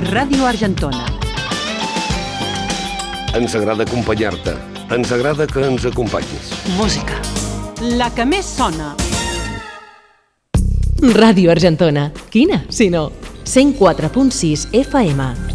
Ràdio Argentona. Ens agrada acompanyar-te. Ens agrada que ens acompanyis. Música. La que més sona. Ràdio Argentona. Quina, si no? 104.6 FM.